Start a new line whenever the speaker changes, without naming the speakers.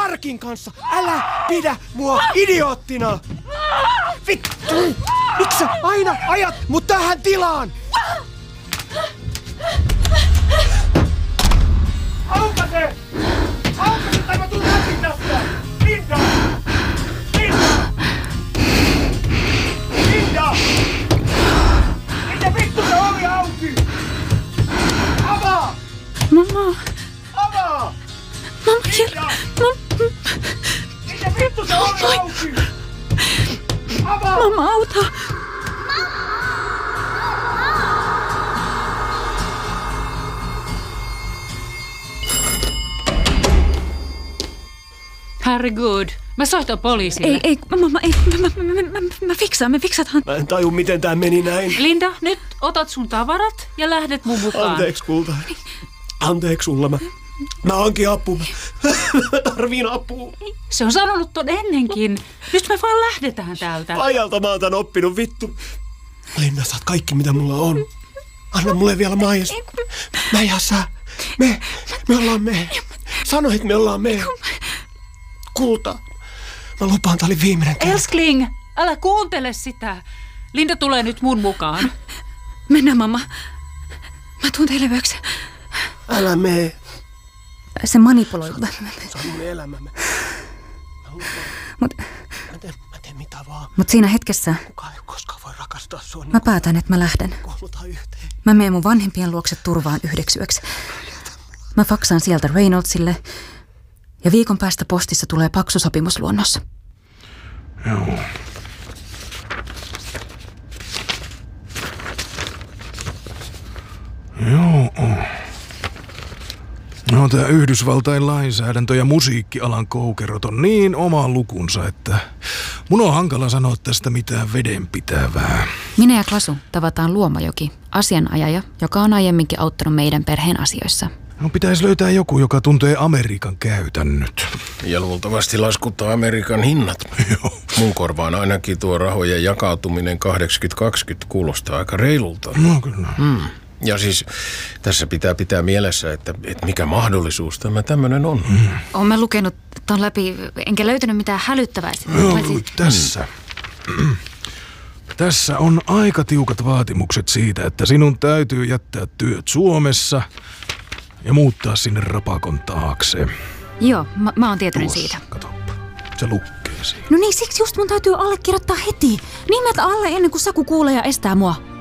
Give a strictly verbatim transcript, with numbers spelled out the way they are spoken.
Markin kanssa. Älä pidä mua idioottina. Vittu! Miksi sä aina ajat mut tähän tilaan? Aukaise! Aukaise tai mä tuun läpi tästä! Linda! Linda! Linda! Mitä vittu se ovi auki? Avaa!
Mamma!
Avaa!
Mamma,
Linda!
Mamma!
Mitä vittu se ovi auki? Avaa!
Mamma, auta!
Herregud, mä soitan poliisille.
Ei, ei, mamma, ei, mä, mä, mä, mä, mä fiksaan, me fiksataan.
Mä en taju, miten tää meni näin.
Linda, nyt otat sun tavarat ja lähdet mun mukaan.
Anteeksi, kulta. Anteeksi sulla. Mä, mä hankin apua. Mä tarviin apua.
Se on sanonut ton ennenkin. Nyt me vaan lähdetään täältä.
Ajalta mä oon tän oppinut, vittu. Linda, saat kaikki mitä mulla on. Anna mulle vielä mais. Mä ja sä. Me. Me ollaan me. Sano, että me ollaan me. Kulta. Mä lupaan, tää oli viimeinen kerta.
Elskling, älä kuuntele sitä. Linda tulee nyt mun mukaan.
Mennään, mamma. Mä tuun teille yöksi.
Älä mene.
Se manipuloi.
Se on mun elämä. Mä, mä lupaan.
Mut,
Mä teen, mä teen mitä vaan.
mut siinä hetkessä
Kukaan ei koskaan voi rakastaa sua niin
mä päätän, että mä lähden.
kuulutaan yhteen.
Mä menen mun vanhempien luokse turvaan yhdeksi yöksi. Mä faksaan sieltä Reynoldsille ja viikon päästä postissa tulee paksu sopimusluonnos.
Joo. Joo. No, tää Yhdysvaltain lainsäädäntö ja musiikkialan koukerot on niin oma lukunsa, että mun on hankala sanoa tästä mitään vedenpitävää.
Minä ja Klasu tavataan Luomajoki, asianajaja, joka on aiemminkin auttanut meidän perheen asioissa.
No, pitäisi löytää joku, joka tuntee Amerikan käytännöt.
Ja luultavasti laskuttaa Amerikan hinnat.
Joo.
Mun korvaan ainakin tuo rahojen jakautuminen kahdeksankymmentä kaksikymmentä kuulostaa aika reilulta.
No kyllä.
Hmm. Ja siis tässä pitää pitää mielessä, että, että mikä mahdollisuus tämä tämmöinen on.
Mm.
Oon mä lukenut ton läpi, enkä löytänyt mitään hälyttävää.
Joo,
Paitsi-
tässä. Tässä on aika tiukat vaatimukset siitä, että sinun täytyy jättää työt Suomessa ja muuttaa sinne rapakon taakse.
Joo, mä, mä oon tietoinen
Tuossa,
siitä.
katoppa. Se lukkee siinä.
No niin, siksi just mun täytyy allekirjoittaa heti. Nimet alle ennen kuin Saku kuulee ja estää mua.